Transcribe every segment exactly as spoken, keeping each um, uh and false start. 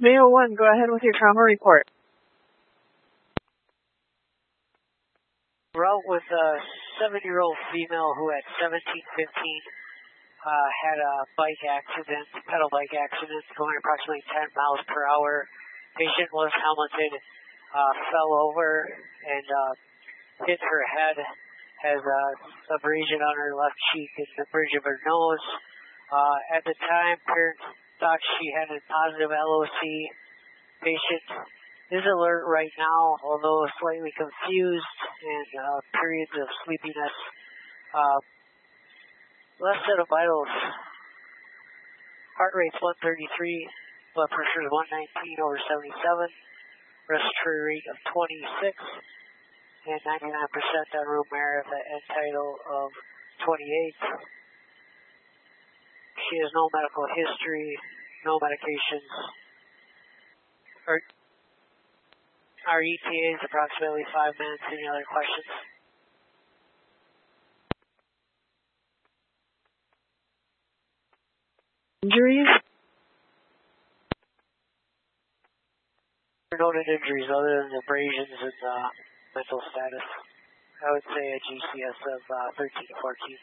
Mayo one, go ahead with your trauma report. We're out with a seven-year-old female who at seventeen fifteen uh, had a bike accident, pedal bike accident, going approximately ten miles per hour. Patient was helmeted, uh, fell over and uh, hit her head, has a abrasion on her left cheek and the bridge of her nose. Uh, at the time, parents thought she had a positive L O C. Patient is alert right now, although slightly confused and uh, periods of sleepiness. Uh, left set of vitals. Heart rate's one thirty-three, blood pressure is one nineteen over seventy-seven, respiratory rate of twenty-six, and ninety-nine percent on room air at the end tidal of twenty-eight. She has no medical history, no medications. Our, our E T A is approximately five minutes. Any other questions? Injuries? Noted injuries other than abrasions and uh, mental status. I would say a G C S of uh, thirteen to fourteen.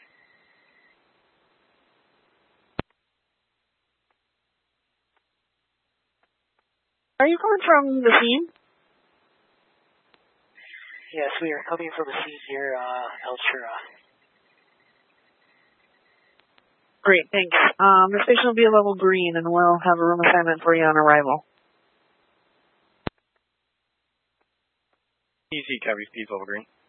Are you coming from the scene? Yes, we are coming from a scene near uh, Altura. Great, thanks. Um, the station will be a level green, and we'll have a room assignment for you on arrival. E C, Copy, speed level green.